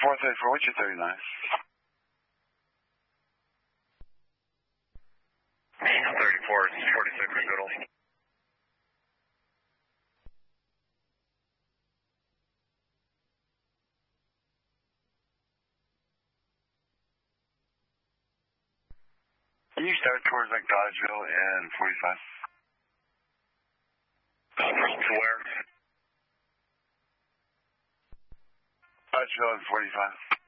434, what's your 39? 34 is 46 for Goodall. Can you start towards like Dodgeville and 45? To where? Dodgeville and 45.